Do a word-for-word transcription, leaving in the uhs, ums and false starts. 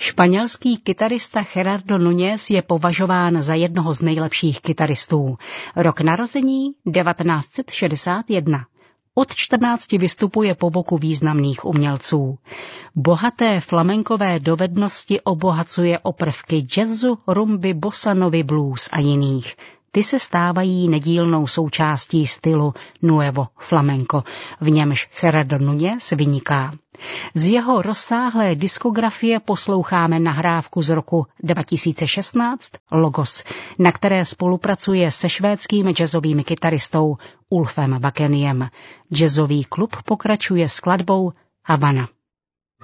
Španělský kytarista Gerardo Núñez je považován za jednoho z nejlepších kytaristů. Rok narození devatenáct set šedesát jedna. Od čtrnácti vystupuje po boku významných umělců. Bohaté flamenkové dovednosti obohacuje o prvky jazzu, rumby, bossanovy, blues a jiných. Ty se stávají nedílnou součástí stylu Nuevo Flamenco, v němž Gerardo Núñez vyniká. Z jeho rozsáhlé diskografie posloucháme nahrávku z roku dva tisíce šestnáct Logos, na které spolupracuje se švédským jazzovým kytaristou Ulfem Wakeniem. Jazzový klub pokračuje skladbou Havana.